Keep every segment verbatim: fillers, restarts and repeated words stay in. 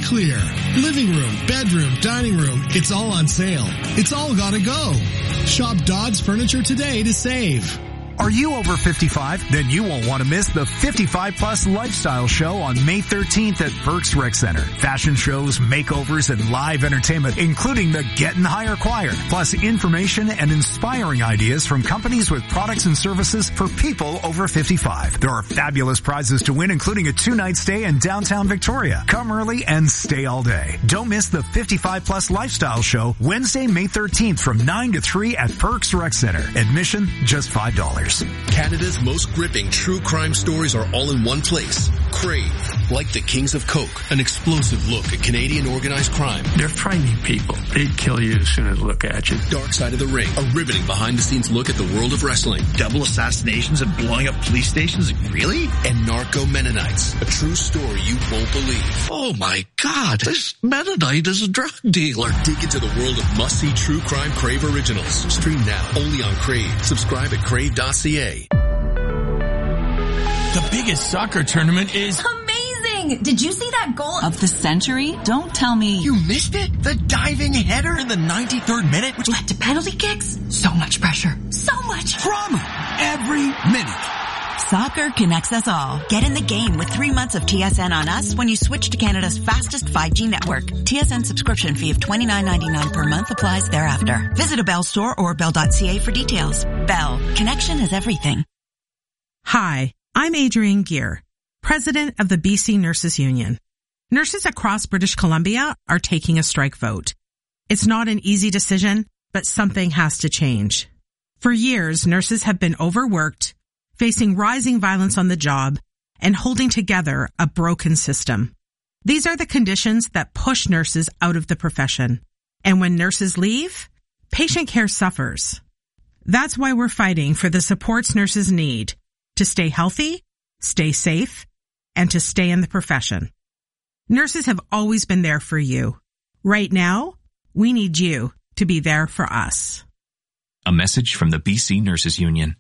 clear. Living room, bedroom, dining room, it's all on sale. It's all gotta go. Shop Dodds Furniture today to save. Are you over fifty-five? Then you won't want to miss the fifty-five plus Lifestyle Show on May thirteenth at Burke's Rec Center. Fashion shows, makeovers, and live entertainment, including the Getting Higher Choir, plus information and inspiring ideas from companies with products and services for people over fifty-five. There are fabulous prizes to win, including a two-night stay in downtown Victoria. Come early and stay all day. Don't miss the fifty-five plus Lifestyle Show Wednesday, May thirteenth from nine to three at Burke's Rec Center. Admission, just five dollars. Canada's most gripping true crime stories are all in one place. Crave, like the Kings of Coke, an explosive look at Canadian organized crime. They're frightening people. They'd kill you as soon as they look at you. Dark Side of the Ring, a riveting behind-the-scenes look at the world of wrestling. Double assassinations and blowing up police stations? Really? And Narco Mennonites, a true story you won't believe. Oh my God, this Mennonite is a drug dealer. Dig into the world of must-see true crime Crave originals. Stream now only on Crave. Subscribe at crave dot c a. The biggest soccer tournament is amazing! Did you see that goal of the century? Don't tell me you missed it. The diving header in the ninety-third minute, which led to penalty kicks. So much pressure. So much drama every minute. Soccer connects us all. Get in the game with three months of T S N on us when you switch to Canada's fastest five G network. T S N subscription fee of twenty-nine ninety-nine per month applies thereafter. Visit a Bell store or bell dot c a for details. Bell. Connection is everything. Hi, I'm Adrienne Gear, president of the B C Nurses Union. Nurses across British Columbia are taking a strike vote. It's not an easy decision, but something has to change. For years, nurses have been overworked, facing rising violence on the job, and holding together a broken system. These are the conditions that push nurses out of the profession. And when nurses leave, patient care suffers. That's why we're fighting for the supports nurses need to stay healthy, stay safe, and to stay in the profession. Nurses have always been there for you. Right now, we need you to be there for us. A message from the B C Nurses Union.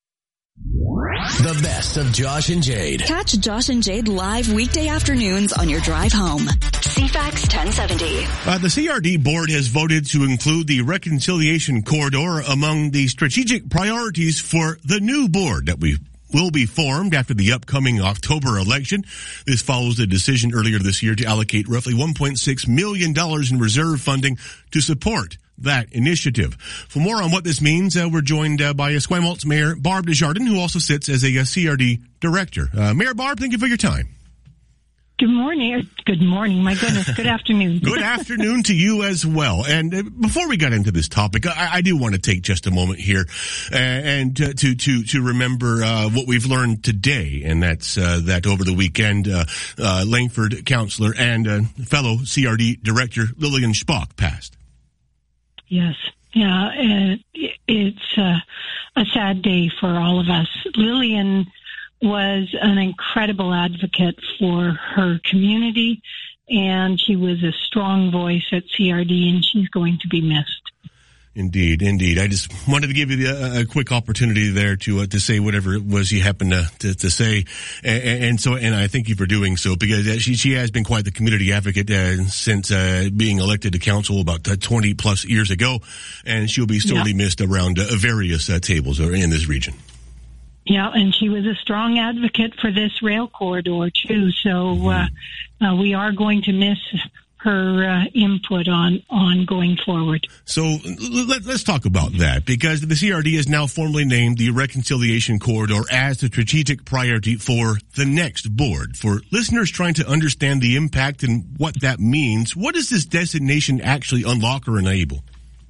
The best of Josh and Jade. Catch Josh and Jade live weekday afternoons on your drive home. C FAX ten seventy. Uh, the C R D board has voted to include the Reconciliation Corridor among the strategic priorities for the new board that we will be formed after the upcoming October election. This follows the decision earlier this year to allocate roughly one point six million dollars in reserve funding to support that initiative. For more on what this means, uh, we're joined uh, by Esquimalt Mayor Barb Desjardins, who also sits as a, a C R D director. Uh, Mayor Barb, thank you for your time. Good morning. Good morning. My goodness. Good afternoon. Good afternoon to you as well. And uh, before we get into this topic, I, I do want to take just a moment here uh, and uh, to to to remember uh, what we've learned today, and that's uh, that over the weekend, uh, uh, Langford councillor and uh, fellow C R D director Lillian Spock passed. Yes. Yeah. And it's uh, a sad day for all of us. Lillian was an incredible advocate for her community, and she was a strong voice at C R D, and she's going to be missed. Indeed, indeed. I just wanted to give you the, a quick opportunity there to uh, to say whatever it was you happened to to, to say, and, and so and I thank you for doing so, because she she has been quite the community advocate uh, since uh, being elected to council about uh, twenty plus years ago, and she'll be sorely yeah. missed around uh, various uh, tables in this region. Yeah, and she was a strong advocate for this rail corridor, too. So uh, uh, we are going to miss her uh, input on, on going forward. So let, let's talk about that, because the C R D is now formally named the Reconciliation Corridor as the strategic priority for the next board. For listeners trying to understand the impact and what that means, what does this designation actually unlock or enable?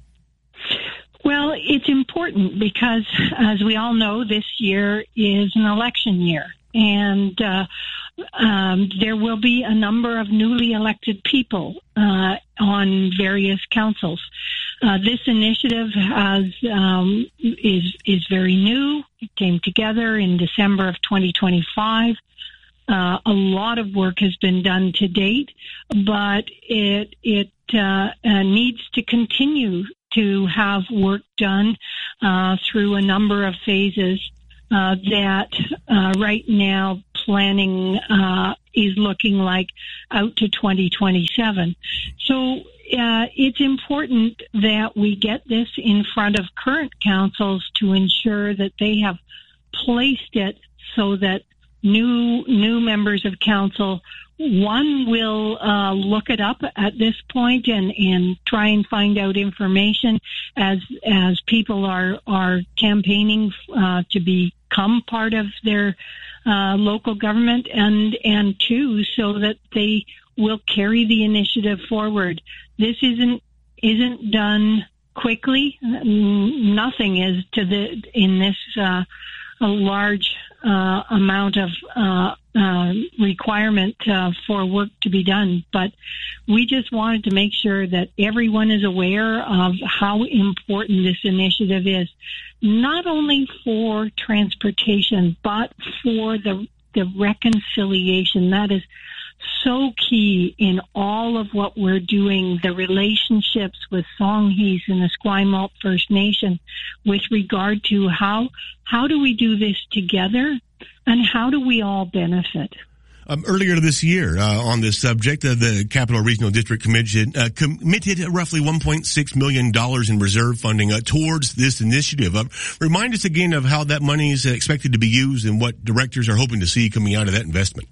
Well, it's important because, as we all know, this year is an election year, and uh, um, there will be a number of newly elected people uh, on various councils. Uh, this initiative has um, is is very new. It came together in December of twenty twenty-five. Uh, a lot of work has been done to date, but it it uh, uh, needs to continue to have work done uh, through a number of phases uh, that uh, right now planning uh, is looking like out to twenty twenty-seven. So uh, it's important that we get this in front of current councils to ensure that they have placed it so that new new members of council, one, will uh, look it up at this point and, and try and find out information as as people are are campaigning uh, to become part of their uh, local government, and and two, so that they will carry the initiative forward. This isn't isn't done quickly. Nothing is to the in this uh, a large uh, amount of uh, uh, requirement uh, for work to be done. But we just wanted to make sure that everyone is aware of how important this initiative is, not only for transportation, but for the the reconciliation. That is so key in all of what we're doing, the relationships with Songhees and the Esquimalt First Nation with regard to how how do we do this together and how do we all benefit. Um, earlier this year, uh, on this subject, uh, the Capital Regional District Commission uh, committed roughly one point six million dollars in reserve funding uh, towards this initiative. Uh, remind us again of how that money is expected to be used and what directors are hoping to see coming out of that investment.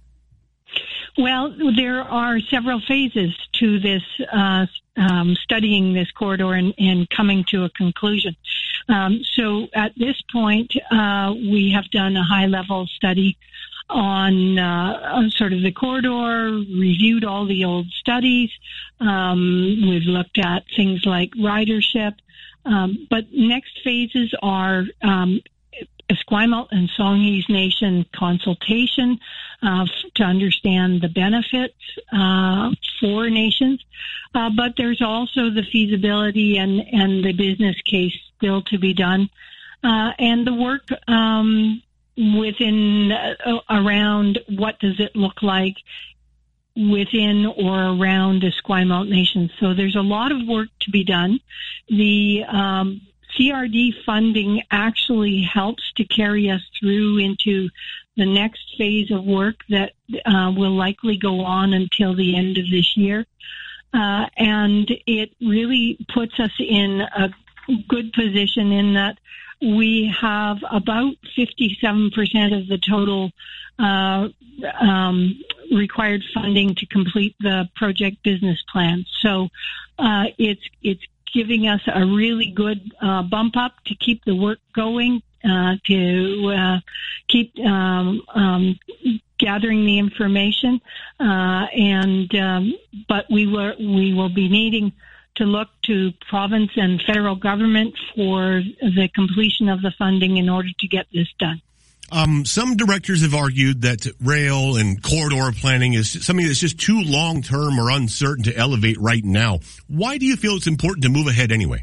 Well, there are several phases to this, uh, um, studying this corridor and, and coming to a conclusion. Um, so at this point, uh, we have done a high-level study on uh, sort of the corridor, reviewed all the old studies. Um, we've looked at things like ridership. Um, but next phases are um, Esquimalt and Songhees Nation consultation uh, to understand the benefits uh, for nations. Uh, but there's also the feasibility and, and the business case still to be done. Uh, and the work um, within, uh, around what does it look like within or around Esquimalt Nation. So there's a lot of work to be done. The um, C R D funding actually helps to carry us through into the next phase of work that uh, will likely go on until the end of this year. Uh, and it really puts us in a good position in that we have about fifty-seven percent of the total uh, um, required funding to complete the project business plan. So uh, it's it's giving us a really good uh, bump up to keep the work going, uh, to uh, keep um, um, gathering the information, uh, and um, but we were we will be needing to look to province and federal government for the completion of the funding in order to get this done. Um, some directors have argued that rail and corridor planning is something that's just too long-term or uncertain to elevate right now. Why do you feel it's important to move ahead anyway?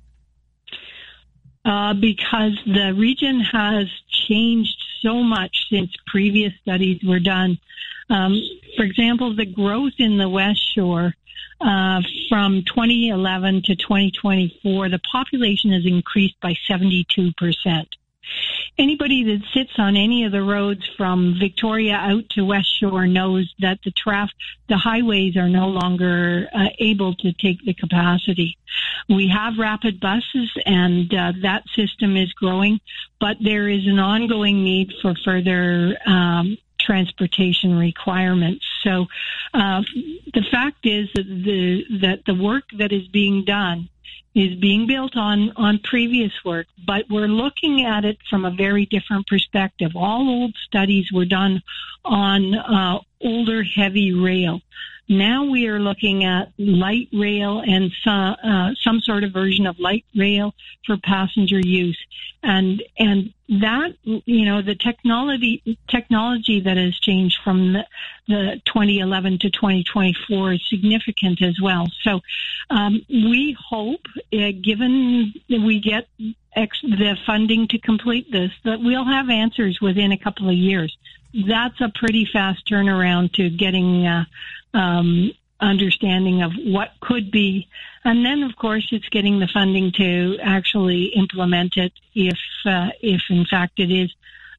Uh, because the region has changed so much since previous studies were done. Um, for example, the growth in the West Shore uh, from twenty eleven to twenty twenty-four, the population has increased by seventy-two percent. Anybody that sits on any of the roads from Victoria out to West Shore knows that the traf- the highways are no longer uh, able to take the capacity. We have rapid buses, and uh, that system is growing, but there is an ongoing need for further um, transportation requirements. So uh, the fact is that the that the work that is being done is being built on, on previous work, but we're looking at it from a very different perspective. All old studies were done on uh, older heavy rail. Now we are looking at light rail and some, uh, some sort of version of light rail for passenger use. And, and that, you know, the technology, technology that has changed from the, the twenty eleven to twenty twenty-four is significant as well. So, um, we hope, uh, given that we get ex- the funding to complete this, that we'll have answers within a couple of years. That's a pretty fast turnaround to getting, uh, um, understanding of what could be. And then, of course, it's getting the funding to actually implement it if, uh, if in fact it is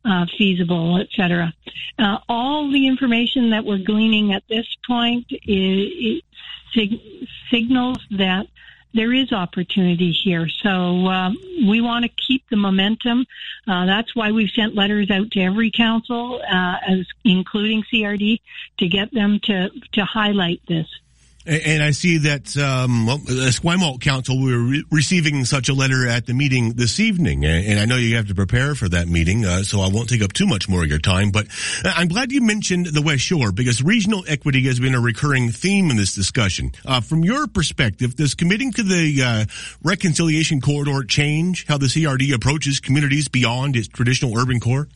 uh, feasible, et cetera. Uh, all the information that we're gleaning at this point is, is sig- signals that there is opportunity here. So um, we want to keep the momentum. Uh, that's why we've sent letters out to every council, uh, as including C R D, to get them to, to highlight this. And I see that um, well, the Esquimalt Council, we were re- receiving such a letter at the meeting this evening. And I know you have to prepare for that meeting, uh, so I won't take up too much more of your time. But I'm glad you mentioned the West Shore, because regional equity has been a recurring theme in this discussion. Uh, from your perspective, does committing to the uh, Reconciliation Corridor change how the C R D approaches communities beyond its traditional urban core?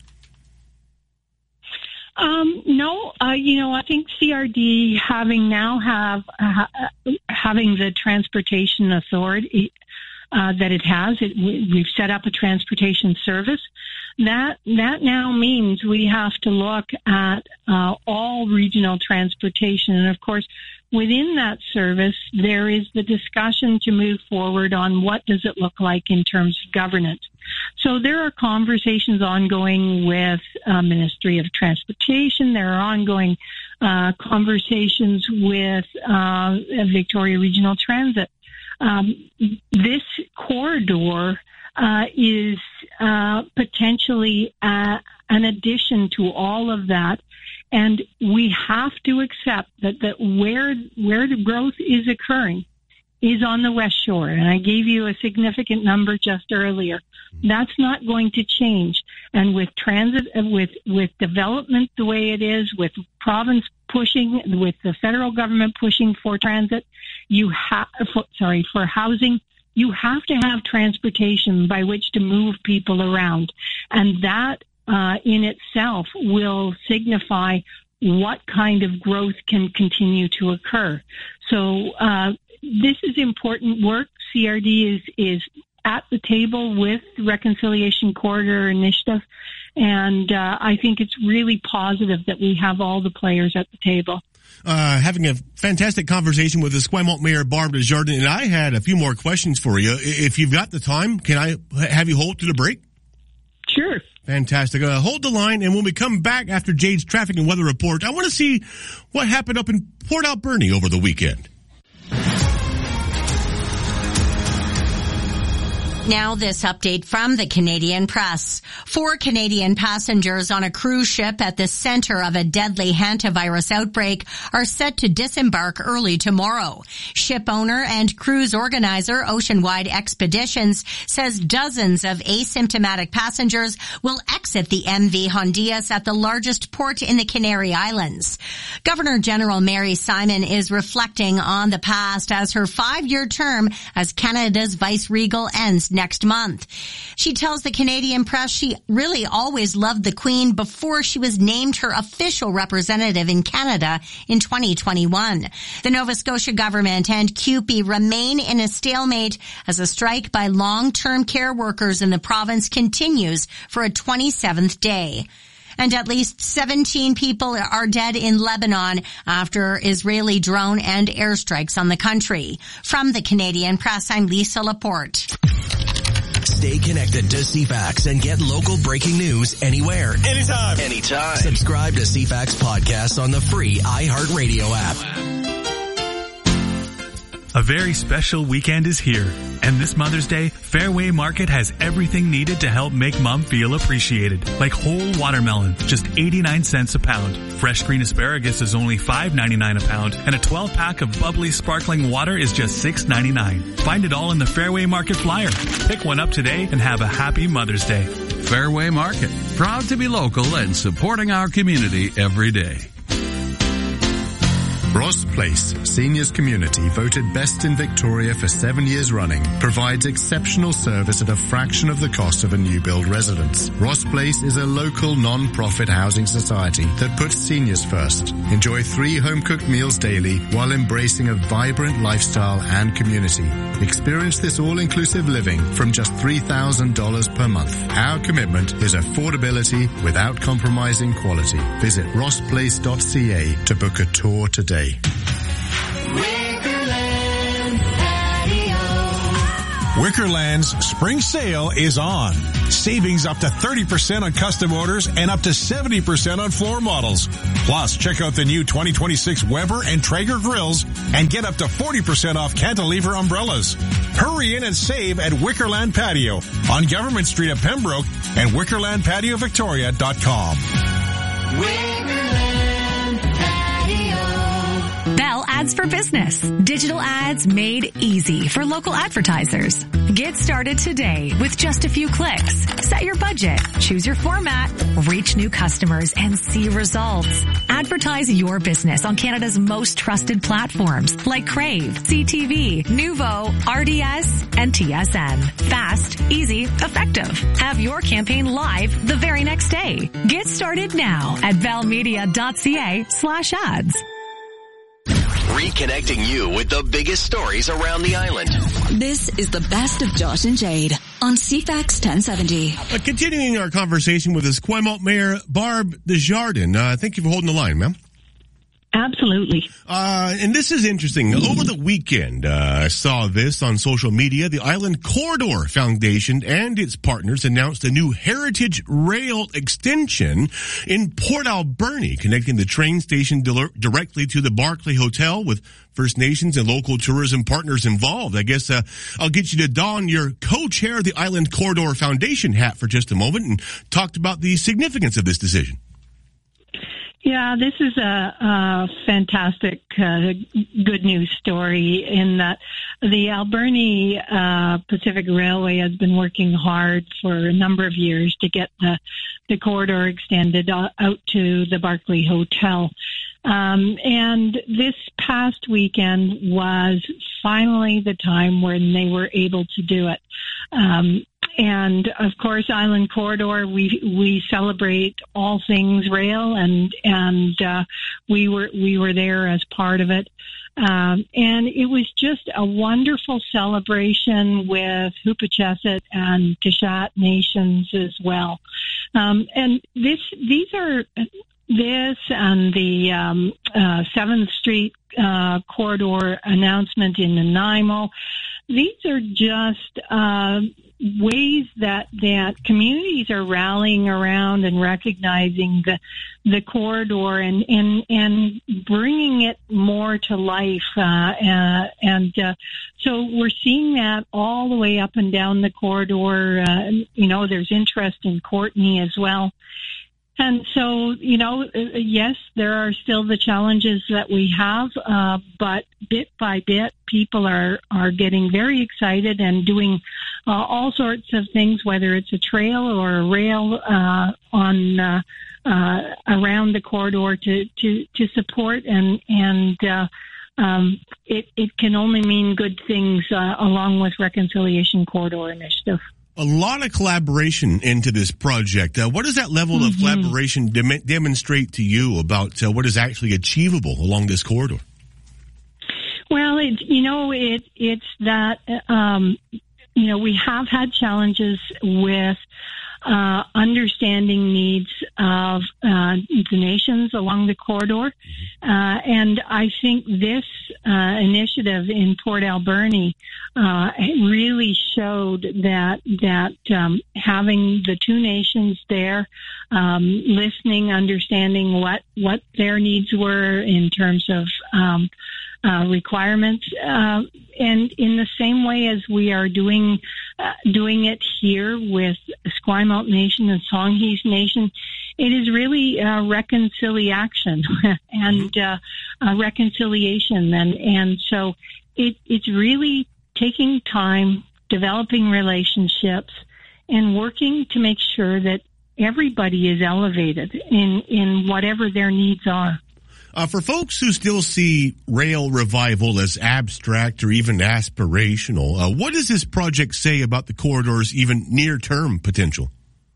Um, no, uh, you know, I think C R D having now have, uh, having the transportation authority, uh, that it has, it, we've set up a transportation service. That, that now means we have to look at, uh, all regional transportation. And of course, within that service, there is the discussion to move forward on what does it look like in terms of governance. So there are conversations ongoing with uh, Ministry of Transportation. There are ongoing uh, conversations with uh, Victoria Regional Transit. Um, this corridor uh, is uh, potentially uh, an addition to all of that. And we have to accept that, that where where the growth is occurring is on the West Shore. And I gave you a significant number just earlier. That's not going to change. And with transit, with, with development the way it is, with province pushing, with the federal government pushing for transit, you have, sorry, for housing, you have to have transportation by which to move people around. And that, uh, in itself will signify what kind of growth can continue to occur. So, uh, this is important work. C R D is, is at the table with the Reconciliation Corridor Initiative, and uh, I think it's really positive that we have all the players at the table. Uh, having a fantastic conversation with the Esquimalt Mayor Barbara Desjardins, and I had a few more questions for you. If you've got the time, can I have you hold to the break? Sure. Fantastic. Uh, hold the line, and when we come back after Jade's traffic and weather report, I want to see what happened up in Port Alberni over the weekend. Now this update from the Canadian Press. Four Canadian passengers on a cruise ship at the center of a deadly hantavirus outbreak are set to disembark early tomorrow. Ship owner and cruise organizer Oceanwide Expeditions says dozens of asymptomatic passengers will exit the M V Hondias at the largest port in the Canary Islands. Governor General Mary Simon is reflecting on the past as her five-year term as Canada's vice-regal ends next month. She tells the Canadian Press she really always loved the Queen before she was named her official representative in Canada in twenty twenty-one. The Nova Scotia government and C U P E remain in a stalemate as a strike by long-term care workers in the province continues for a twenty-seventh day. And at least seventeen people are dead in Lebanon after Israeli drone and airstrikes on the country. From the Canadian Press, I'm Lisa Laporte. Stay connected to C FAX and get local breaking news anywhere. Anytime. Anytime. Subscribe to C FAX podcasts on the free iHeartRadio app. A very special weekend is here, and this Mother's Day, Fairway Market has everything needed to help make Mom feel appreciated, like whole watermelon, just eighty-nine cents a pound. Fresh green asparagus is only five ninety-nine a pound, and a twelve pack of bubbly sparkling water is just six ninety-nine. Find it all in the Fairway Market flyer. Pick one up today and have a happy Mother's Day. Fairway Market, proud to be local and supporting our community every day. Ross Place, Seniors Community, voted best in Victoria for seven years running, provides exceptional service at a fraction of the cost of a new build residence. Ross Place is a local non-profit housing society that puts seniors first. Enjoy three home-cooked meals daily while embracing a vibrant lifestyle and community. Experience this all-inclusive living from just three thousand dollars per month. Our commitment is affordability without compromising quality. Visit ross place dot c a to book a tour today. We're Wickerland's spring sale is on. Savings up to thirty percent on custom orders and up to seventy percent on floor models. Plus, check out the new twenty twenty-six Weber and Traeger grills and get up to forty percent off cantilever umbrellas. Hurry in and save at Wickerland Patio on Government Street at Pembroke and wickerland patio victoria dot com. Bell Ads for Business. Digital ads made easy for local advertisers. Get started today with just a few clicks. Set your budget, choose your format, reach new customers, and see results. Advertise your business on Canada's most trusted platforms like Crave, C T V, Nuvo, R D S, and T S N. Fast, easy, effective. Have your campaign live the very next day. Get started now at bellmedia.ca slash ads. Reconnecting you with the biggest stories around the island. This is the best of Josh and Jade on C FAX ten seventy. Uh, continuing our conversation with Esquimalt Mayor Barb Desjardins. Uh, thank you for holding the line, ma'am. Absolutely. Uh, and this is interesting. Over the weekend, uh, I saw this on social media. The Island Corridor Foundation and its partners announced a new heritage rail extension in Port Alberni, connecting the train station di- directly to the Barclay Hotel with First Nations and local tourism partners involved. I guess uh, I'll get you to don your co-chair of the Island Corridor Foundation hat for just a moment and talk about the significance of this decision. Yeah, this is a, a fantastic, uh, good news story in that the Alberni uh, Pacific Railway has been working hard for a number of years to get the, the corridor extended out to the Barclay Hotel. Um, and this past weekend was finally the time when they were able to do it. Um, And of course, Island Corridor, we we celebrate all things rail, and and uh, we were we were there as part of it, um, and it was just a wonderful celebration with Hupacheset and Tishat nations as well. Um, and this these are this and the um, uh, seventh Street uh, corridor announcement in Nanaimo. These are just uh, ways that that communities are rallying around and recognizing the the corridor and and and bringing it more to life. Uh, uh, and uh, so we're seeing that all the way up and down the corridor. Uh, you know, there's interest in Courtenay as well. And so, you know, yes, there are still the challenges that we have, uh, but bit by bit, people are, are getting very excited and doing uh, all sorts of things, whether it's a trail or a rail uh, on uh, uh, around the corridor to, to, to support, and and uh, um, it, it can only mean good things uh, along with Reconciliation Corridor Initiative. A lot of collaboration into this project. Uh, what does that level mm-hmm. of collaboration dem- demonstrate to you about uh, what is actually achievable along this corridor? Well, it, you know, it, it's that, um, you know, we have had challenges with uh, understanding needs of uh, the nations along the corridor. Uh, and I think this uh, initiative in Port Alberni uh, really showed that that um, having the two nations there, um, listening, understanding what, what their needs were in terms of um, uh, requirements, uh, and in the same way as we are doing uh, doing it here with Esquimalt Nation and Songhees Nation, it is really uh, reconciliation and uh, uh, reconciliation, and and so it, it's really taking time, developing relationships, and working to make sure that everybody is elevated in in whatever their needs are. Uh, for folks who still see rail revival as abstract or even aspirational, uh, what does this project say about the corridor's even near-term potential?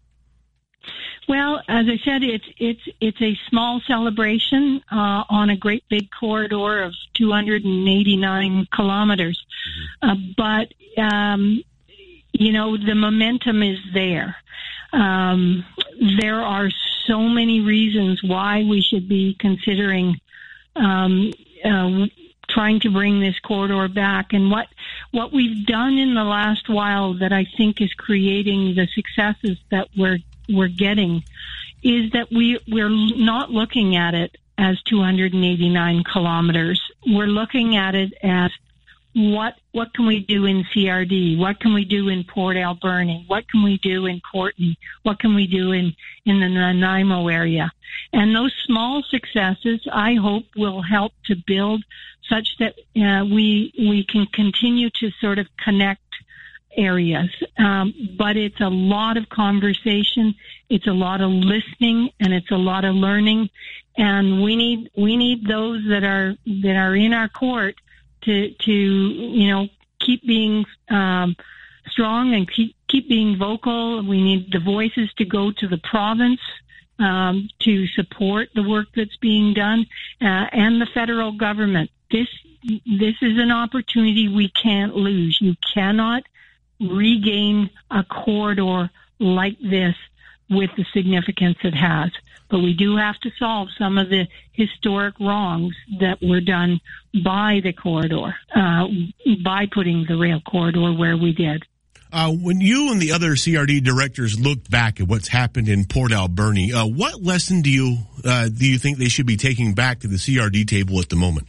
Well, as I said, it's it's it's a small celebration uh, on a great big corridor of two hundred eighty-nine kilometers, uh, but um, you know, the momentum is there. Um, there are so many reasons why we should be considering um, uh, trying to bring this corridor back. And what what we've done in the last while that I think is creating the successes that we're we're getting is that we we're not looking at it as two hundred eighty-nine kilometers. We're looking at it as what what can we do in C R D? What can we do in Port Alberni? What can we do in Courtenay? What can we do in, in the Nanaimo area? And those small successes, I hope, will help to build such that uh, we we can continue to sort of connect areas. Um, but it's a lot of conversation, it's a lot of listening, and it's a lot of learning. And we need we need those that are that are in our court to to you know keep being um, strong and keep keep being vocal. We need the voices to go to the province um, to support the work that's being done, uh, and the federal government. This this is an opportunity we can't lose. You cannot regain a corridor like this with the significance it has. But we do have to solve some of the historic wrongs that were done by the corridor, uh, by putting the rail corridor where we did. Uh, when you and the other C R D directors look back at what's happened in Port Alberni, uh, what lesson do you uh, do you think they should be taking back to the C R D table at the moment?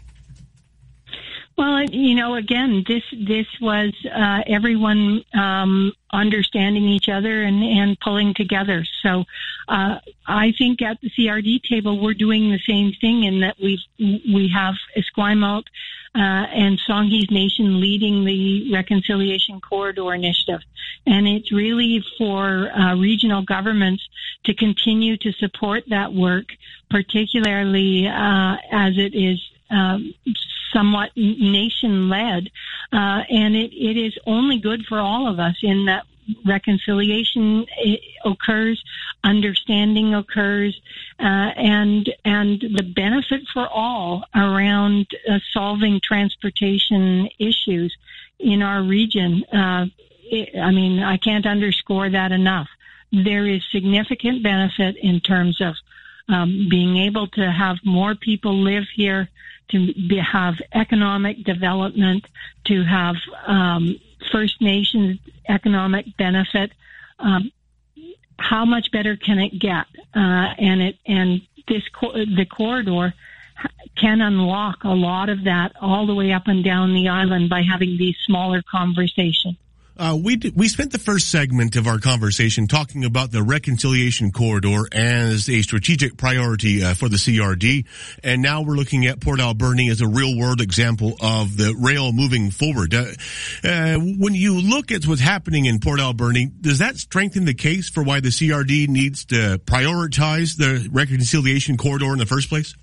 Well, you know, again, this this was uh, everyone um, understanding each other and, and pulling together. So uh, I think at the C R D table we're doing the same thing in that we've we have Esquimalt uh, and Songhees Nation leading the Reconciliation Corridor Initiative, and it's really for uh, regional governments to continue to support that work, particularly uh, as it is Um, somewhat nation-led, uh, and it, it is only good for all of us in that reconciliation occurs, understanding occurs, uh, and and the benefit for all around uh, solving transportation issues in our region. Uh, it, I mean, I can't underscore that enough. There is significant benefit in terms of um, being able to have more people live here, to be, have economic development, to have um, First Nations economic benefit. Um, how much better can it get? Uh, and it and this the corridor can unlock a lot of that all the way up and down the island by having these smaller conversations. Uh, we did, we spent the first segment of our conversation talking about the Reconciliation Corridor as a strategic priority uh, for the C R D, and now we're looking at Port Alberni as a real-world example of the rail moving forward. Uh, uh, when you look at what's happening in Port Alberni, does that strengthen the case for why the C R D needs to prioritize the Reconciliation Corridor in the first place?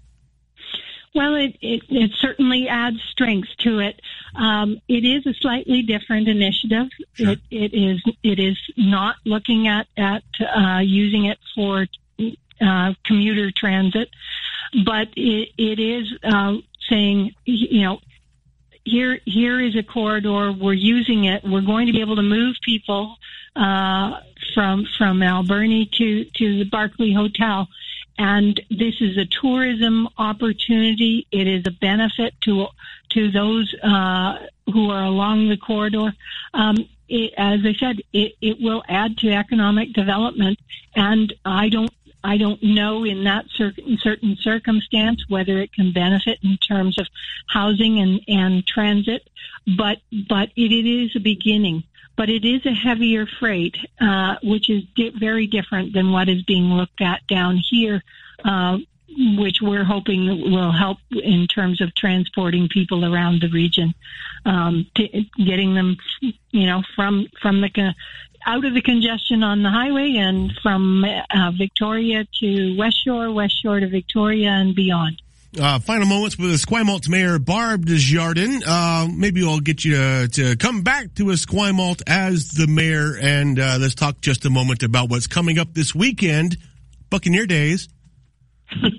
Well, it, it, it certainly adds strength to it. Um, it is a slightly different initiative. Sure. It, it is it is not looking at at uh, using it for uh, commuter transit, but it, it is uh, saying, you know, here here is a corridor. We're using it. We're going to be able to move people uh, from from Alberni to to the Barclay Hotel. And this is a tourism opportunity. It is a benefit to to those uh, who are along the corridor. Um, it, as I said, it, it will add to economic development. And I don't I don't know in that certain certain circumstance whether it can benefit in terms of housing and, and transit. But but it, it is a beginning. But it is a heavier freight, uh, which is di- very different than what is being looked at down here, uh, which we're hoping will help in terms of transporting people around the region, um, to getting them, you know, from from the con- out of the congestion on the highway and from uh, Victoria to West Shore, West Shore to Victoria and beyond. Uh, final moments with Esquimalt Mayor Barb Desjardins. Uh, maybe I'll get you to, to come back to Esquimalt as the mayor, and uh, let's talk just a moment about what's coming up this weekend, Buccaneer Days.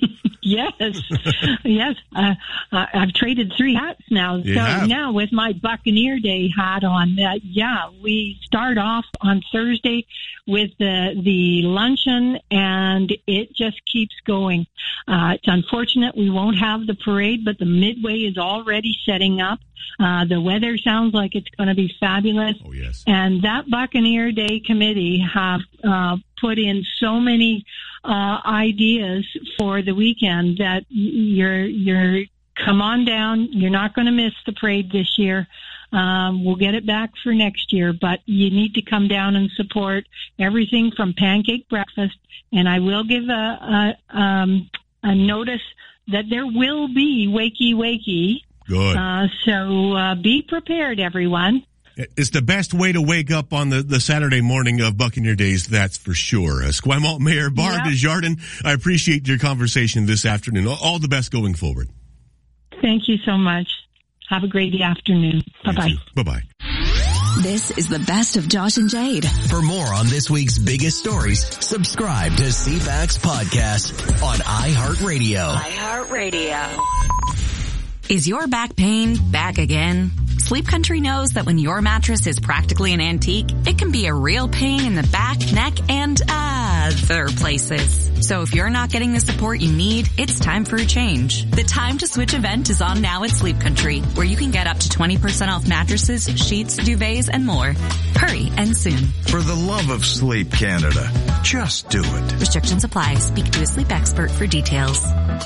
Yes, yes. Uh, I've traded three hats now. You so have. now with my Buccaneer Day hat on, uh, yeah, we start off on Thursday with the the luncheon, and it just keeps going. Uh, it's unfortunate we won't have the parade, but the Midway is already setting up. Uh, the weather sounds like it's going to be fabulous. Oh, yes. And that Buccaneer Day committee have uh, put in so many uh, ideas for the weekend that you're, you're, come on down. You're not going to miss the parade this year. Um, we'll get it back for next year, but you need to come down and support everything from pancake breakfast. And I will give a, a, um, a notice that there will be wakey wakey. Good. Uh, so uh, be prepared, everyone. It's the best way to wake up on the, the Saturday morning of Buccaneer Days, that's for sure. Uh, Esquimalt Mayor Barb Yep. Desjardins, I appreciate your conversation this afternoon. All the best going forward. Thank you so much. Have a great afternoon. Bye-bye. Bye-bye. This is the best of Josh and Jade. For more on this week's biggest stories, subscribe to C FAX Podcast on iHeartRadio. iHeartRadio. Is your back pain back again? Sleep Country knows that when your mattress is practically an antique, it can be a real pain in the back, neck, and other places. So if you're not getting the support you need, it's time for a change. The Time to Switch event is on now at Sleep Country, where you can get up to twenty percent off mattresses, sheets, duvets, and more. Hurry and soon. For the love of sleep, Canada, just do it. Restrictions apply. Speak to a sleep expert for details.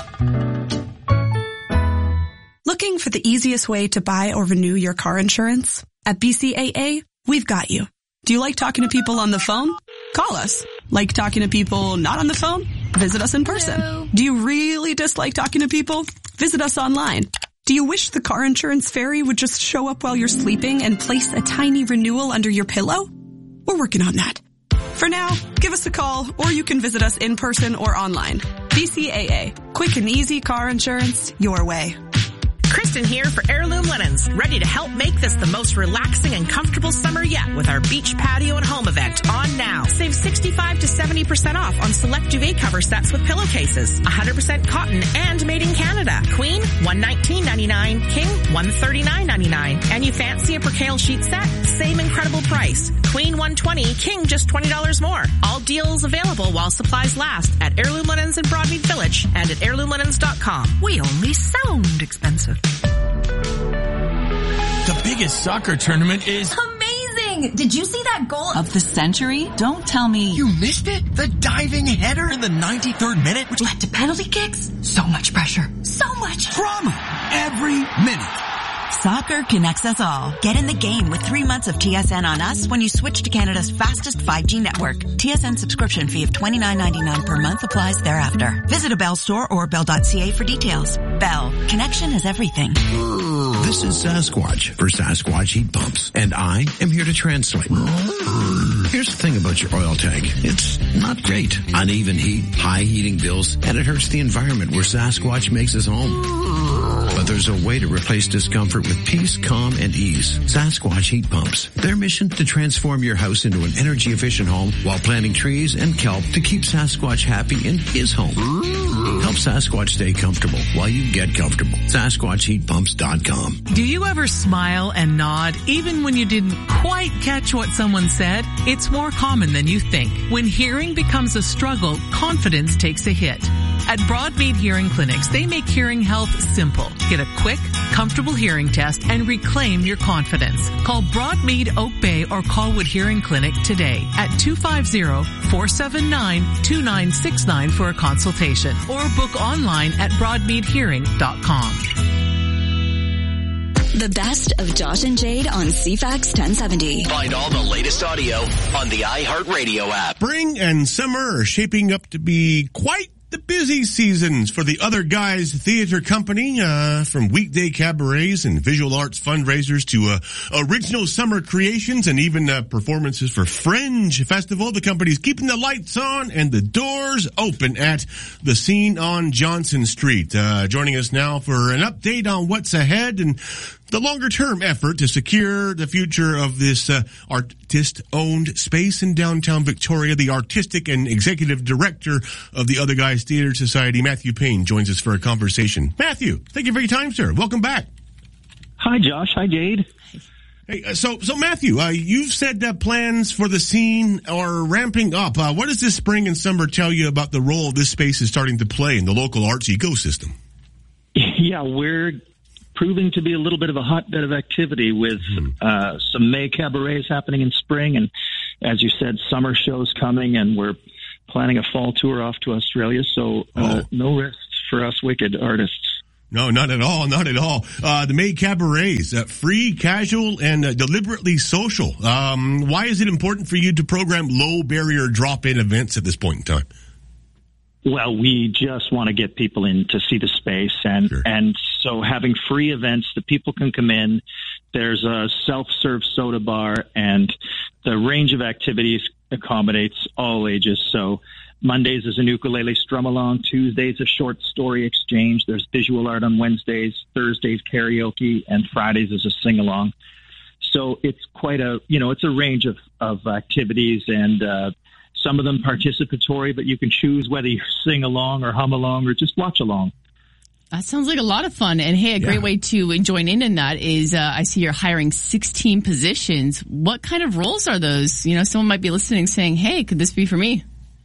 Looking for the easiest way to buy or renew your car insurance? At B C A A, we've got you. Do you like talking to people on the phone? Call us. Like talking to people not on the phone? Visit us in person. Hello. Do you really dislike talking to people? Visit us online. Do you wish the car insurance fairy would just show up while you're sleeping and place a tiny renewal under your pillow? We're working on that. For now, give us a call or you can visit us in person or online. B C A A. Quick and easy car insurance your way. Kristen here for Heirloom Linens, ready to help make this the most relaxing and comfortable summer yet with our beach patio and home event on now. Save sixty-five to seventy percent off on select duvet cover sets with pillowcases. one hundred percent cotton and made in Canada. Queen, one nineteen ninety-nine. King, one thirty-nine ninety-nine. And you fancy a percale sheet set? Same incredible price. Queen one twenty, King just twenty dollars more. All deals available while supplies last at Heirloom Linens in Broadmead Village and at heirloom linens dot com. We only sound expensive. The biggest soccer tournament is amazing. Did you see that goal of the century? Don't tell me You missed it? The diving header in the ninety-third minute, which led to penalty kicks. So much pressure. So much drama every minute. Soccer connects us all. Get in the game with three months of T S N on us when you switch to Canada's fastest five G network. T S N subscription fee of twenty-nine ninety-nine per month applies thereafter. Visit a Bell store or bell dot c a for details. Bell. Connection is everything. This is Sasquatch for Sasquatch Heat Pumps, and I am here to translate. Here's the thing about your oil tank. It's not great. Uneven heat, high heating bills, and it hurts the environment where Sasquatch makes his home. But there's a way to replace discomfort with peace, calm, and ease. Sasquatch Heat Pumps. Their mission to transform your house into an energy-efficient home while planting trees and kelp to keep Sasquatch happy in his home. Help Sasquatch stay comfortable while you get comfortable. Sasquatch Heat Pumps dot com. Do you ever smile and nod even when you didn't quite catch what someone said? It's more common than you think. When hearing becomes a struggle, confidence takes a hit. At Broadmead Hearing Clinics, they make hearing health simple. Get a quick, comfortable hearing test and reclaim your confidence. Call Broadmead Oak Bay or Colwood Hearing Clinic today at two five zero, four seven nine, two nine six nine for a consultation or book online at broadmead hearing dot com. The best of Josh and Jade on C FAX ten seventy. Find all the latest audio on the iHeartRadio app. Spring and summer are shaping up to be quite the busy seasons for the Other Guys Theater Company, uh, from weekday cabarets and visual arts fundraisers to uh, original summer creations and even uh, performances for Fringe Festival. The company's keeping the lights on and the doors open at the Scene on Johnson Street. Uh, joining us now for an update on what's ahead and the longer-term effort to secure the future of this uh, artist-owned space in downtown Victoria, the artistic and executive director of the Other Guys Enterprise Theater Society, Matthew Payne, joins us for a conversation. Matthew, thank you for your time, sir. Welcome back. Hi, Josh. Hi, Jade. Hey, uh, so, so Matthew, uh, you've said that plans for the scene are ramping up. Uh, what does this spring and summer tell you about the role this space is starting to play in the local arts ecosystem? Yeah, we're proving to be a little bit of a hotbed of activity with uh, some May cabarets happening in spring, and as you said, summer shows coming, and we're planning a fall tour off to Australia. So uh, oh. no rest for us wicked artists. No, not at all, not at all. Uh, the May cabarets, uh, free, casual, and uh, deliberately social. Um, why is it important for you to program low barrier drop-in events at this point in time? Well, we just want to get people in to see the space, and sure. and so having free events that people can come in. There's a self-serve soda bar, and the range of activities accommodates all ages. So Mondays is an ukulele strum-along, Tuesdays a short story exchange, there's visual art on Wednesdays, Thursdays karaoke, and Fridays is a sing-along. So it's quite a, you know, it's a range of, of activities, and uh, some of them participatory, but you can choose whether you sing along or hum along or just watch along. That sounds like a lot of fun. And hey, a great yeah. way to join in in that is uh, I see you're hiring sixteen positions. What kind of roles are those? You know, someone might be listening saying, hey, could this be for me?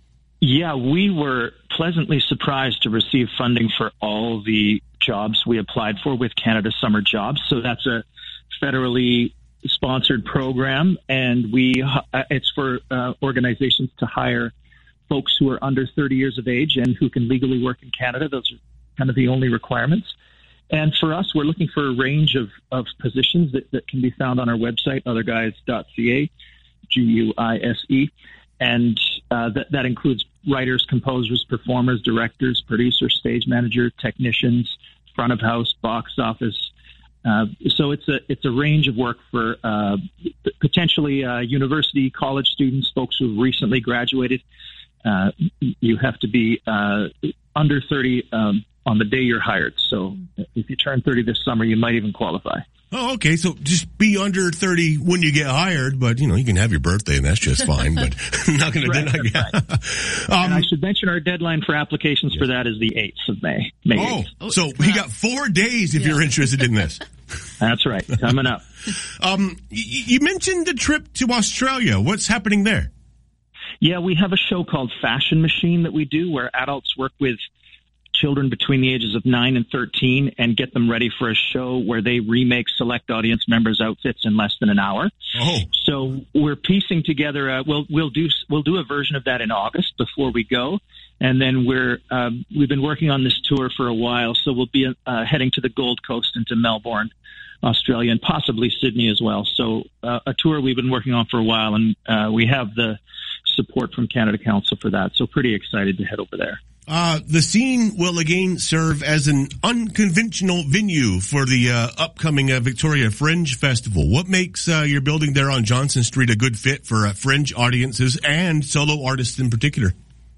Yeah, we were pleasantly surprised to receive funding for all the jobs we applied for with Canada Summer Jobs. So that's a federally sponsored program, and we uh, it's for uh, organizations to hire folks who are under thirty years of age and who can legally work in Canada. Those are kind of the only requirements. And for us, we're looking for a range of, of positions that, that can be found on our website, other guys dot c a, G U I S E. And uh, that, that includes writers, composers, performers, directors, producers, stage manager, technicians, front of house, box office. Uh, so it's a it's a range of work for uh, potentially uh, university, college students, folks who have recently graduated. Uh, you have to be uh, under thirty um, on the day you're hired. So if you turn thirty this summer, you might even qualify. Oh, okay. So just be under thirty when you get hired, but you know, you can have your birthday and that's just fine, but not going right, to, right. um, and I should mention our deadline for applications yeah. for that is the eighth of May. May oh, eighth. So we got four days if yeah. you're interested in this. That's right. Coming up. um, you mentioned the trip to Australia. What's happening there? Yeah, we have a show called Fashion Machine that we do where adults work with children between the ages of nine and thirteen and get them ready for a show where they remake select audience members' outfits in less than an hour. Oh. So we're piecing together, uh, we'll, we'll do, we'll do a version of that in August before we go. And then we're, um, we've been working on this tour for a while. So we'll be, uh, heading to the Gold Coast and to Melbourne, Australia, and possibly Sydney as well. So, uh, a tour we've been working on for a while, and, uh, we have the support from Canada Council for that. So pretty excited to head over there. Uh, the scene will again serve as an unconventional venue for the uh, upcoming uh, Victoria Fringe Festival. What makes uh, your building there on Johnson Street a good fit for uh, fringe audiences and solo artists in particular?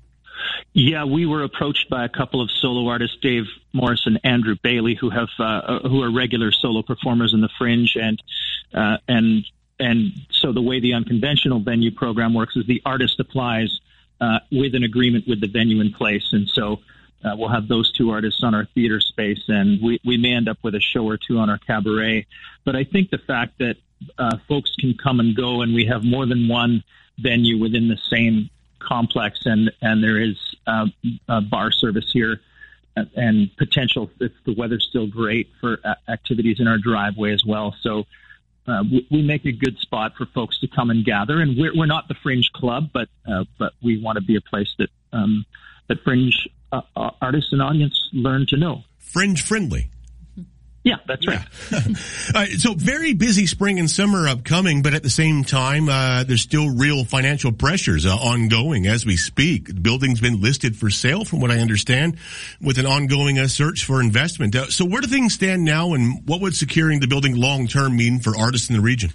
Yeah, we were approached by a couple of solo artists, Dave Morris and Andrew Bailey, who have uh, who are regular solo performers in the Fringe, and uh, and and so the way the unconventional venue program works is the artist applies Uh, with an agreement with the venue in place. And so uh, we'll have those two artists on our theater space, and we, we may end up with a show or two on our cabaret. But I think the fact that uh, folks can come and go, and we have more than one venue within the same complex, and, and there is uh, a bar service here and potential, if the weather's still great, for activities in our driveway as well. So Uh, we, we make a good spot for folks to come and gather, and we're, we're not the Fringe Club, but uh, but we want to be a place that um, that Fringe uh, artists and audience learn to know. Fringe friendly. Yeah, that's right. Yeah. uh, so very busy spring and summer upcoming, but at the same time, uh, there's still real financial pressures uh, ongoing as we speak. The building's been listed for sale, from what I understand, with an ongoing uh, search for investment. Uh, so where do things stand now, and what would securing the building long-term mean for artists in the region?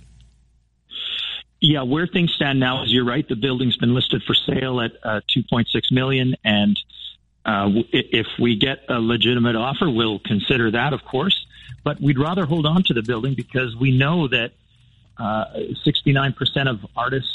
Yeah, where things stand now is, you're right, the building's been listed for sale at uh, two point six million dollars, and uh, if we get a legitimate offer, we'll consider that, of course. But we'd rather hold on to the building because we know that uh, sixty-nine percent of artists ca-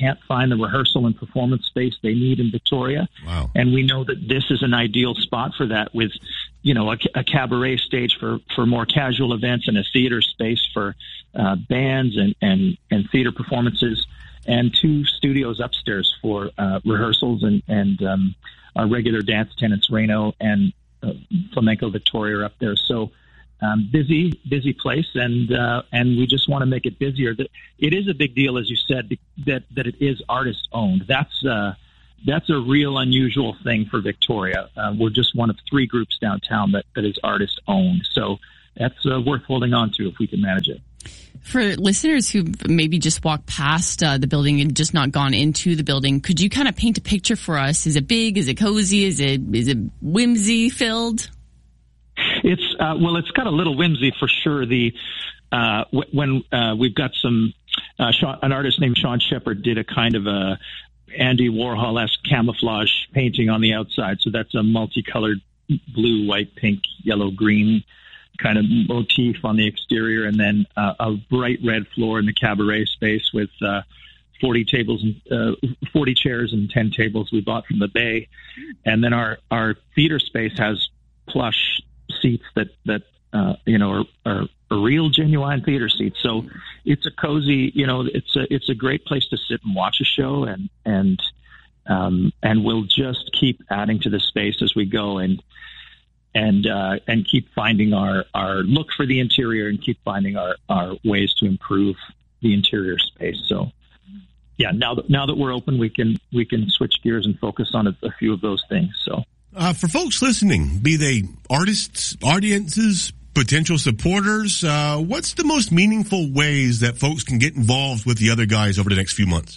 can't find the rehearsal and performance space they need in Victoria. Wow. And we know that this is an ideal spot for that, with, you know, a, a cabaret stage for, for more casual events and a theater space for uh, bands and, and, and theater performances, and two studios upstairs for uh, rehearsals, and, and um, our regular dance tenants, Reno and uh, Flamenco Victoria, are up there. So um, busy, busy place, and uh, and we just want to make it busier. It is a big deal, as you said, that that it is artist owned. That's uh, that's a real unusual thing for Victoria. Uh, we're just one of three groups downtown that, that is artist owned. So that's uh, worth holding on to if we can manage it. For listeners who maybe just walked past uh, the building and just not gone into the building, could you kind of paint a picture for us? Is it big? Is it cozy? Is it is it whimsy filled? It's uh, well, it's got a little whimsy for sure. The uh, w- when uh, we've got some uh, Sean, an artist named Sean Shepard did a kind of a Andy Warhol-esque camouflage painting on the outside. So that's a multicolored blue, white, pink, yellow, green kind of motif on the exterior, and then uh, a bright red floor in the cabaret space with uh, forty tables and uh, forty chairs and ten tables we bought from the Bay, and then our our theater space has plush seats that that uh, you know are, are, are real genuine theater seats. So it's a cozy, you know, it's a it's a great place to sit and watch a show, and and um, and we'll just keep adding to the space as we go, and. and uh, and keep finding our, our look for the interior, and keep finding our, our ways to improve the interior space. So, yeah, now that now that we're open, we can we can switch gears and focus on a, a few of those things. So, uh, for folks listening, be they artists, audiences, potential supporters, uh, what's the most meaningful ways that folks can get involved with the other guys over the next few months?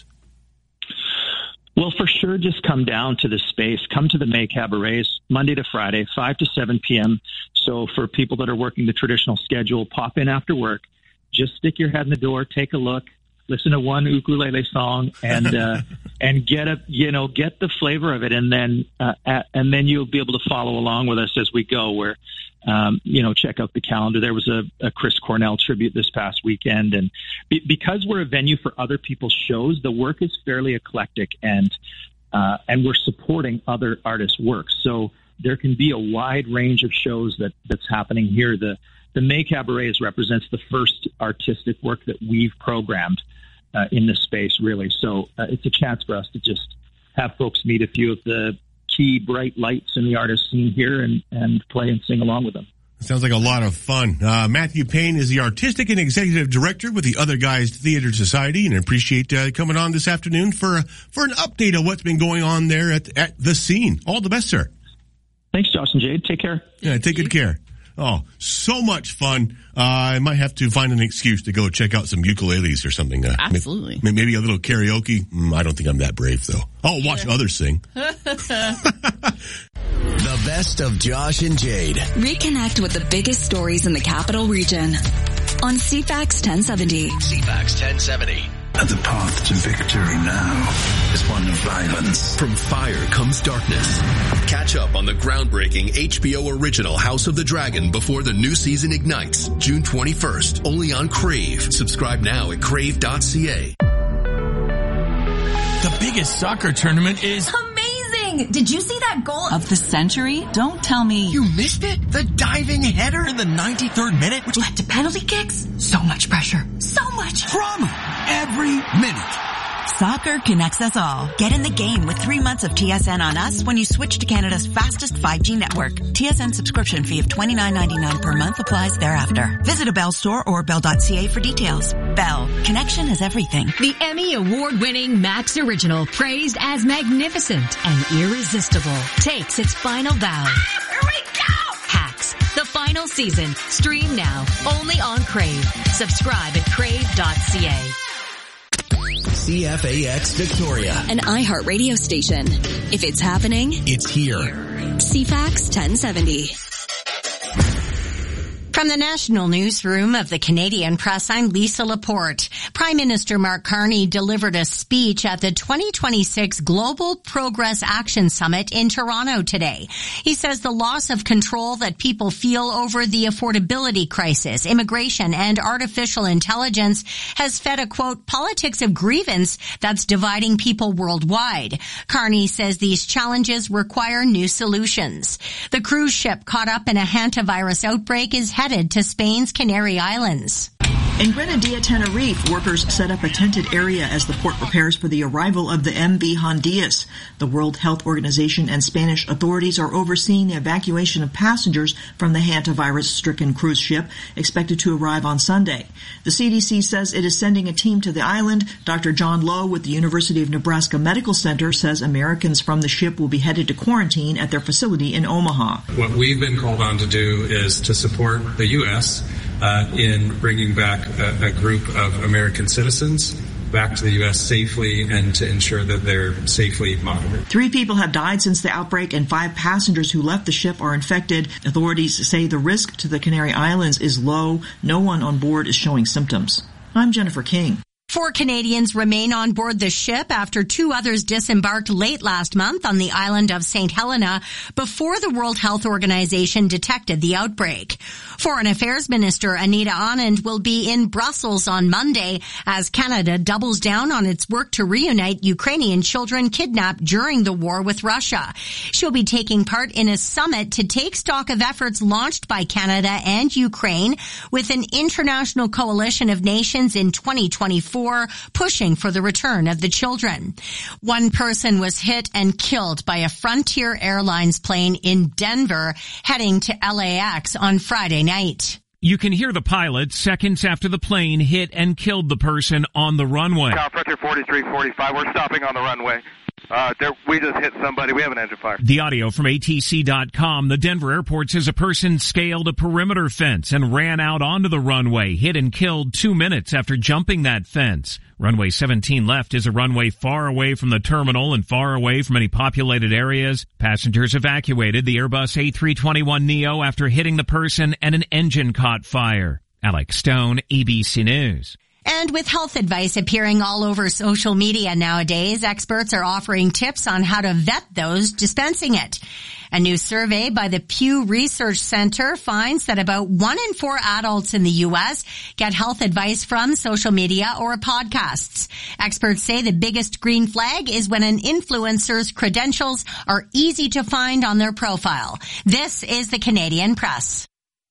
Well, for sure, just come down to the space. Come to the May Cabarets Monday to Friday, five to seven p.m. So for people that are working the traditional schedule, pop in after work. Just stick your head in the door, take a look, listen to one ukulele song, and uh, and get a you know get the flavor of it, and then uh, at, and then you'll be able to follow along with us as we go. Where um, you know check out the calendar. There was a, a Chris Cornell tribute this past weekend, and be, because we're a venue for other people's shows, the work is fairly eclectic, and uh, and we're supporting other artists' work. So there can be a wide range of shows that that's happening here. The the May Cabarets represents the first artistic work that we've programmed Uh, in this space, really. So uh, it's a chance for us to just have folks meet a few of the key bright lights in the artist scene here, and, and play and sing along with them. Sounds like a lot of fun. Uh, Matthew Payne is the Artistic and Executive Director with the Other Guys Theater Society, and I appreciate uh, coming on this afternoon for for an update on what's been going on there at, at the scene. All the best, sir. Thanks, Josh and Jade. Take care. Yeah, take good care. Oh, so much fun. Uh, I might have to find an excuse to go check out some ukuleles or something. Uh, Absolutely. Maybe, maybe a little karaoke. Mm, I don't think I'm that brave, though. I'll watch yeah. others sing. The best of Josh and Jade. Reconnect with the biggest stories in the capital region on C FAX ten seventy. C FAX ten seventy. And the path to victory now is one of violence. From fire comes darkness. Catch up on the groundbreaking H B O original House of the Dragon before the new season ignites, June twenty-first, only on Crave. Subscribe now at crave dot c a. The biggest soccer tournament is amazing! Did you see that goal of the century? Don't tell me you missed it? The diving header in the ninety-third minute, which led to penalty kicks? So much pressure. So much drama every minute. Soccer connects us all. Get in the game with three months of T S N on us when you switch to Canada's fastest five G network. T S N subscription fee of twenty-nine ninety-nine per month applies thereafter. Visit a Bell store or bell dot c a for details. Bell. Connection is everything. The Emmy Award-winning Max Original, praised as magnificent and irresistible, takes its final bow. Here we go! Hacks, the final season. Stream now, only on Crave. Subscribe at crave dot c a. C F A X Victoria. An iHeart radio station. If it's happening, it's here. C FAX ten seventy. From the National Newsroom of the Canadian Press, I'm Lisa Laporte. Prime Minister Mark Carney delivered a speech at the twenty twenty-six Global Progress Action Summit in Toronto today. He says the loss of control that people feel over the affordability crisis, immigration, and artificial intelligence has fed a, quote, politics of grievance that's dividing people worldwide. Carney says these challenges require new solutions. The cruise ship caught up in a hantavirus outbreak is headed to Spain's Canary Islands. In Grenadilla, Tenerife, workers set up a tented area as the port prepares for the arrival of the M V Hondias. The World Health Organization and Spanish authorities are overseeing the evacuation of passengers from the hantavirus-stricken cruise ship, expected to arrive on Sunday. The C D C says it is sending a team to the island. Doctor John Lowe with the University of Nebraska Medical Center says Americans from the ship will be headed to quarantine at their facility in Omaha. What we've been called on to do is to support the U S Uh, in bringing back a, a group of American citizens back to the U S safely and to ensure that they're safely monitored. Three people have died since the outbreak and five passengers who left the ship are infected. Authorities say the risk to the Canary Islands is low. No one on board is showing symptoms. I'm Jennifer King. Four Canadians remain on board the ship after two others disembarked late last month on the island of Saint Helena before the World Health Organization detected the outbreak. Foreign Affairs Minister Anita Anand will be in Brussels on Monday as Canada doubles down on its work to reunite Ukrainian children kidnapped during the war with Russia. She'll be taking part in a summit to take stock of efforts launched by Canada and Ukraine with an international coalition of nations in twenty twenty-four pushing for the return of the children. One person was hit and killed by a Frontier Airlines plane in Denver heading to L A X on Friday night. You can hear the pilot seconds after the plane hit and killed the person on the runway. Cal Frontier forty-three forty-five, we're stopping on the runway. Uh, there, we just hit somebody. We have an engine fire. The audio from A T C dot com. The Denver airport says a person scaled a perimeter fence and ran out onto the runway, hit and killed two minutes after jumping that fence. Runway seventeen left is a runway far away from the terminal and far away from any populated areas. Passengers evacuated the Airbus A three twenty-one neo after hitting the person and an engine caught fire. Alex Stone, A B C News. And with health advice appearing all over social media nowadays, experts are offering tips on how to vet those dispensing it. A new survey by the Pew Research Center finds that about one in four adults in the U S get health advice from social media or podcasts. Experts say the biggest green flag is when an influencer's credentials are easy to find on their profile. This is the Canadian Press.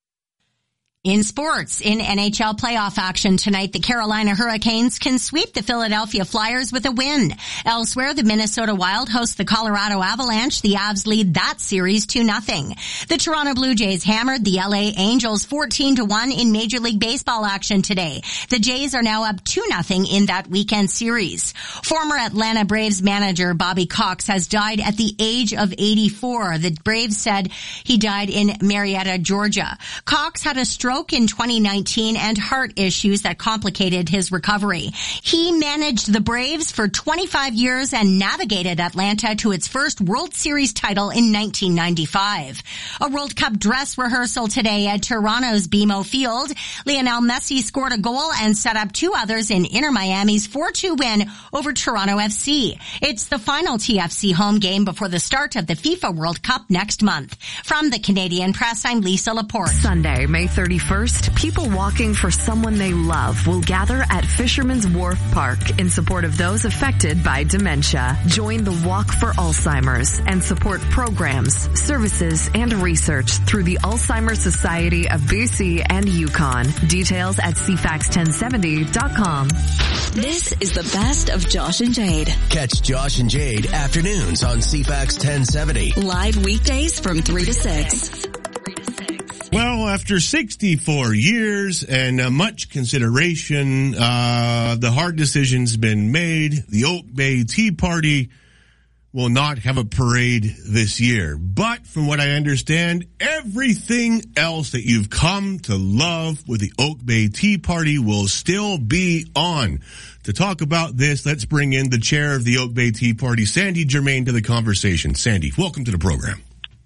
In sports, in N H L playoff action tonight, the Carolina Hurricanes can sweep the Philadelphia Flyers with a win. Elsewhere, the Minnesota Wild host the Colorado Avalanche. The Avs lead that series two nothing. The Toronto Blue Jays hammered the L A Angels fourteen to one in Major League Baseball action today. The Jays are now up two nothing in that weekend series. Former Atlanta Braves manager Bobby Cox has died at the age of eighty-four. The Braves said he died in Marietta, Georgia. Cox had a stroke in twenty nineteen and heart issues that complicated his recovery. He managed the Braves for twenty-five years and navigated Atlanta to its first World Series title in nineteen ninety-five. A World Cup dress rehearsal today at Toronto's B M O Field. Lionel Messi scored a goal and set up two others in Inter Miami's four two win over Toronto F C. It's the final T F C home game before the start of the FIFA World Cup next month. From the Canadian Press, I'm Lisa Laporte. Sunday, May thirty-first, people walking for someone they love will gather at Fisherman's Wharf Park in support of those affected by dementia. Join the Walk for Alzheimer's and support programs, services, and research through the Alzheimer's Society of B C and Yukon. Details at C FAX ten seventy dot com. This is the best of Josh and Jade. Catch Josh and Jade afternoons on C FAX ten seventy. Live weekdays from three to six. Well, after sixty-four years and uh, much consideration, uh, the hard decision's been made. The Oak Bay Tea Party will not have a parade this year. But from what I understand, everything else that you've come to love with the Oak Bay Tea Party will still be on. To talk about this, let's bring in the chair of the Oak Bay Tea Party, Sandy Germain, to the conversation. Sandy, welcome to the program.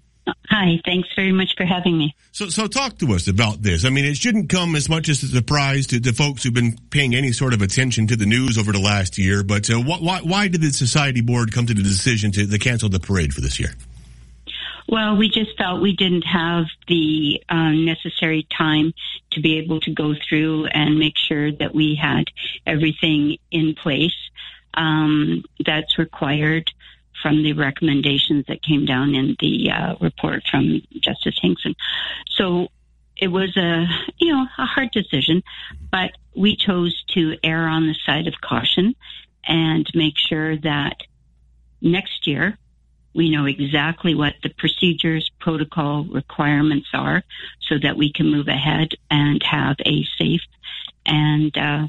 Hi, thanks very much for having me. So, so talk to us about this. I mean, it shouldn't come as much as a surprise to the folks who've been paying any sort of attention to the news over the last year. But uh, why, why did the Society Board come to the decision to, to cancel the parade for this year? Well, we just felt we didn't have the um, necessary time to be able to go through and make sure that we had everything in place um, that's required from the recommendations that came down in the uh, report from Justice Hinkson. So it was a, you know, a hard decision, but we chose to err on the side of caution and make sure that next year we know exactly what the procedures, protocol requirements are so that we can move ahead and have a safe and uh,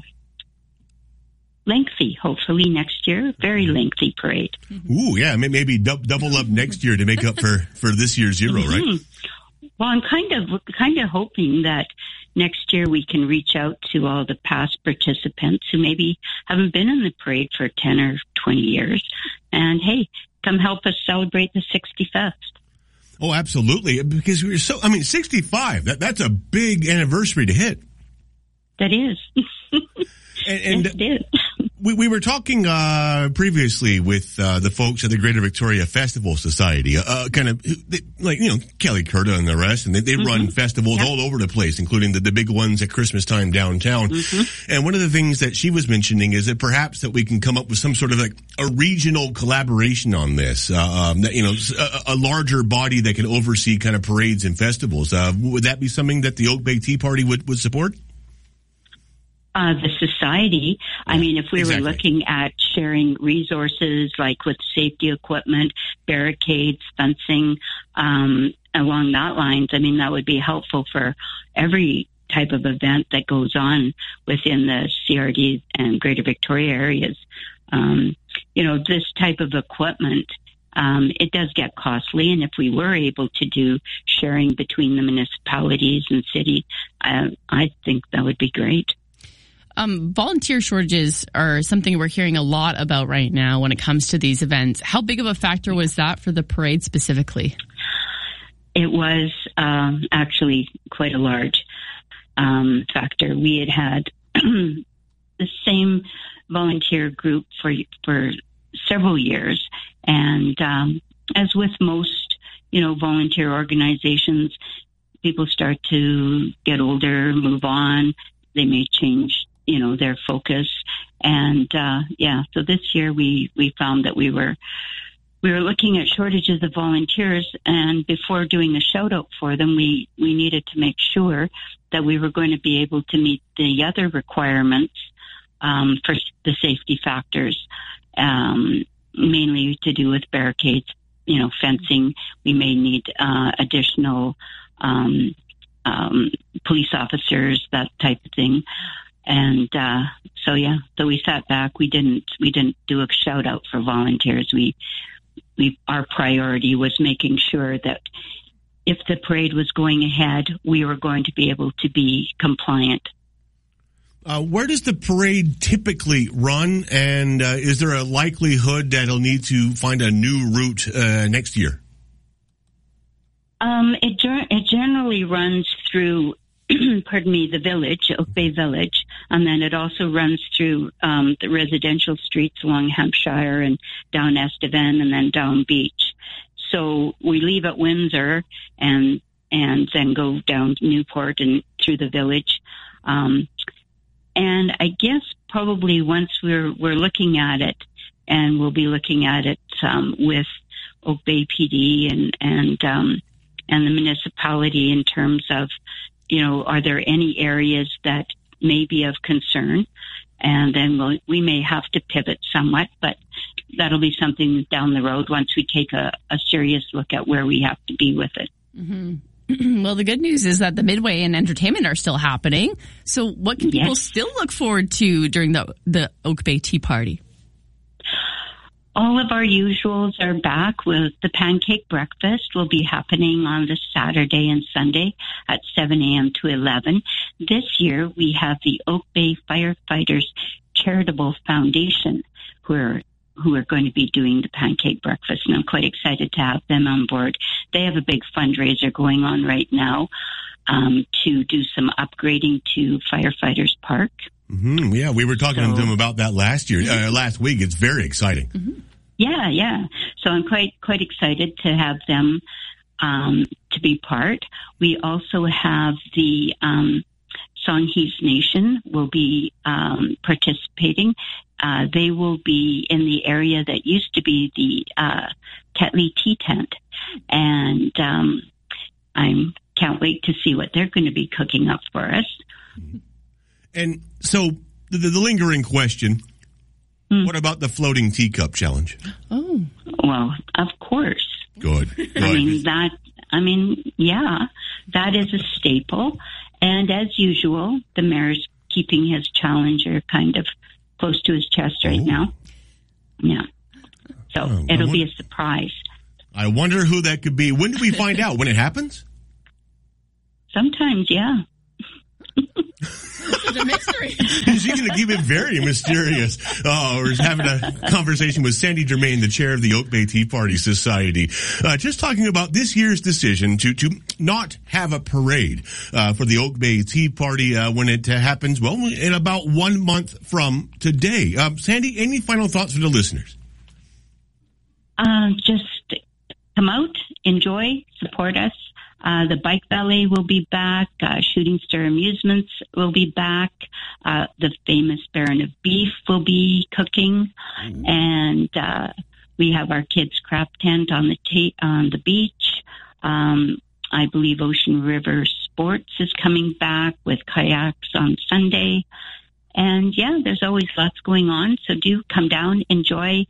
lengthy, hopefully next year, very lengthy parade. Ooh, yeah, maybe double up next year to make up for, for this year's zero, mm-hmm. right? Well, I'm kind of kind of hoping that next year we can reach out to all the past participants who maybe haven't been in the parade for ten or twenty years. And hey, come help us celebrate the sixty-fifth. Oh, absolutely. Because we're so, I mean, sixty-five, that, that's a big anniversary to hit. That is. And, and yes, it is. we, we were talking uh, previously with uh, the folks at the Greater Victoria Festival Society, uh, kind of they, like, you know, Kelly Curta and the rest, and they, they mm-hmm. run festivals yep. all over the place, including the, the big ones at Christmas time downtown. Mm-hmm. And one of the things that she was mentioning is that perhaps that we can come up with some sort of like a regional collaboration on this, uh, um, that, you know, a, a larger body that can oversee kind of parades and festivals. Uh, would that be something that the Oak Bay Tea Party would, would support? Uh, the society, I mean, if we exactly. were looking at sharing resources like with safety equipment, barricades, fencing, um, along that lines, I mean, that would be helpful for every type of event that goes on within the C R D and Greater Victoria areas. Um, you know, this type of equipment, um, it does get costly, and if we were able to do sharing between the municipalities and city, uh, I think that would be great. Um, volunteer shortages are something we're hearing a lot about right now when it comes to these events. How big of a factor was that for the parade specifically? It was um, actually quite a large um, factor. We had had the same volunteer group for for several years, and um, as with most, you know, volunteer organizations, people start to get older, move on. They may change, you know, their focus. And, uh, yeah, so this year we, we found that we were, we were looking at shortages of volunteers, and before doing a shout out for them, we, we needed to make sure that we were going to be able to meet the other requirements, um, for the safety factors, um, mainly to do with barricades, you know, fencing. We may need, uh, additional, um, um, police officers, that type of thing. And, uh, so yeah, so we sat back. We didn't, we didn't do a shout out for volunteers. We, we, our priority was making sure that if the parade was going ahead, we were going to be able to be compliant. Uh, where does the parade typically run? And, uh, is there a likelihood that it'll need to find a new route, uh, next year? Um, it, it generally runs through, pardon me, the village, Oak Bay Village, and then it also runs through um, the residential streets along Hampshire and down Estevan and then down Beach. So we leave at Windsor and and then go down Newport and through the village. Um, and I guess probably once we're we're looking at it, and we'll be looking at it um, with Oak Bay P D and and um, and the municipality in terms of, you know, are there any areas that may be of concern? And then we'll, we may have to pivot somewhat, but that'll be something down the road once we take a, a serious look at where we have to be with it. Mm-hmm. Well, the good news is that the Midway and entertainment are still happening. So what can people yes. still look forward to during the, the Oak Bay Tea Party? All of our usuals are back. With the pancake breakfast will be happening on this Saturday and Sunday at seven a.m. to eleven. This year we have the Oak Bay Firefighters Charitable Foundation who are, who are going to be doing the pancake breakfast, and I'm quite excited to have them on board. They have a big fundraiser going on right now um, to do some upgrading to Firefighters Park. Mm-hmm. Yeah, we were talking so, to them about that last year, uh, last week. It's very exciting. Mm-hmm. Yeah, yeah. So I'm quite quite excited to have them um, to be part. We also have the um, Songhees Nation will be um, participating. Uh, they will be in the area that used to be the uh, Tetley Tea Tent, and um, I can't wait to see what they're going to be cooking up for us. And so the, the lingering question, mm. what about the floating teacup challenge? Oh, well, of course. Good. Good. I mean, that, I mean, yeah, that is a staple. And as usual, the mayor's keeping his challenger kind of close to his chest right oh. now. Yeah. So oh, it'll wonder, be a surprise. I wonder who that could be. When do we find out? When it happens? Sometimes, yeah. It's a mystery. She's going to keep it very mysterious. Oh, we're having a conversation with Sandy Germain, the chair of the Oak Bay Tea Party Society, uh, just talking about this year's decision to to not have a parade uh, for the Oak Bay Tea Party uh, when it uh, happens, well, in about one month from today. Um, Sandy, any final thoughts for the listeners? Uh, just come out, enjoy, support us. Uh, the bike ballet will be back. Uh, Shooting Star Amusements will be back. Uh, the famous Baron of Beef will be cooking. Mm. And, uh, we have our kids' craft tent on the ta- on the beach. Um, I believe Ocean River Sports is coming back with kayaks on Sunday. And yeah, there's always lots going on. So do come down, enjoy,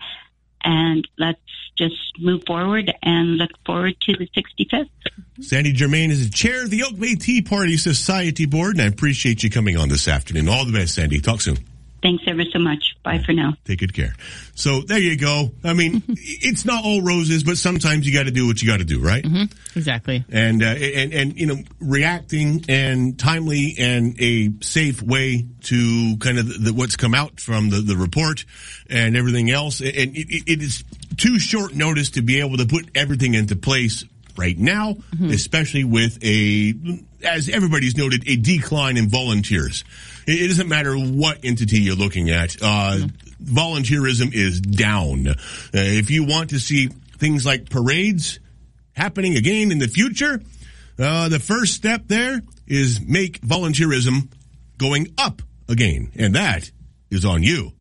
and let's just move forward and look forward to the sixty-fifth. Sandy Germain is the chair of the Oak Bay Tea Party Society Board, and I appreciate you coming on this afternoon. All the best, Sandy. Talk soon. Thanks ever so much. Bye yeah. for now. Take good care. So there you go. I mean, it's not all roses, but sometimes you got to do what you got to do, right? Mm-hmm. Exactly. And, uh, and, and, you know, reacting and timely and a safe way to kind of the, the, what's come out from the, the report and everything else. And it, it is too short notice to be able to put everything into place right now, mm-hmm. especially with a, as everybody's noted, a decline in volunteers. It doesn't matter what entity you're looking at. Uh, mm-hmm. Volunteerism is down. Uh, if you want to see things like parades happening again in the future, uh, the first step there is make volunteerism going up again. And that is on you.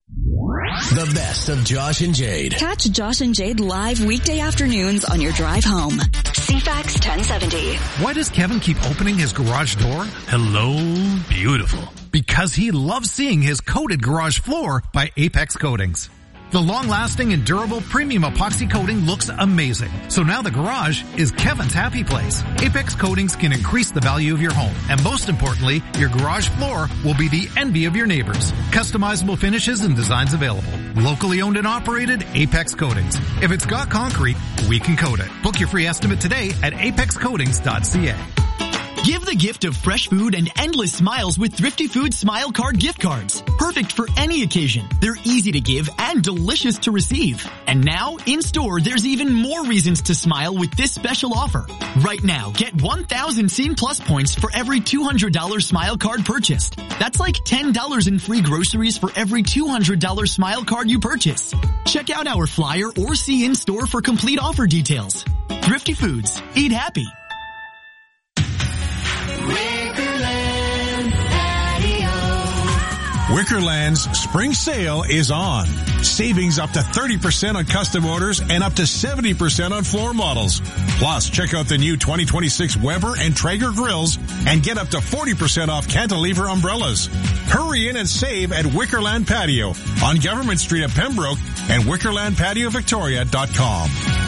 The best of Josh and Jade. Catch Josh and Jade live weekday afternoons on your drive home. C FAX ten seventy. Why does Kevin keep opening his garage door? Hello, beautiful. Because he loves seeing his coated garage floor by Apex Coatings. The long-lasting and durable premium epoxy coating looks amazing. So now the garage is Kevin's happy place. Apex Coatings can increase the value of your home. And most importantly, your garage floor will be the envy of your neighbors. Customizable finishes and designs available. Locally owned and operated, Apex Coatings. If it's got concrete, we can coat it. Book your free estimate today at apex coatings dot c a. Give the gift of fresh food and endless smiles with Thrifty Foods Smile Card gift cards. Perfect for any occasion. They're easy to give and delicious to receive. And now, in store, there's even more reasons to smile with this special offer. Right now, get one thousand Scene Plus points for every two hundred dollars Smile Card purchased. That's like ten dollars in free groceries for every two hundred dollars Smile Card you purchase. Check out our flyer or see in store for complete offer details. Thrifty Foods. Eat happy. Wickerland's spring sale is on. Savings up to thirty percent on custom orders and up to seventy percent on floor models. Plus, check out the new twenty twenty-six Weber and Traeger grills and get up to forty percent off cantilever umbrellas. Hurry in and save at Wickerland Patio on Government Street at Pembroke and wickerland patio victoria dot com.